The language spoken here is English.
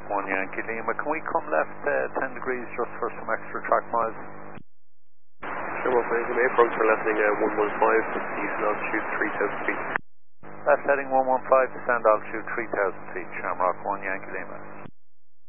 1 Yankee Lima. Can we come left 10 degrees just for some extra track miles? Sure, well, thank you, mate. Approach for landing 115, east altitude 3,000 feet. Left heading 115, descend altitude 3,000 feet, Shamrock 1 Yankee Lima.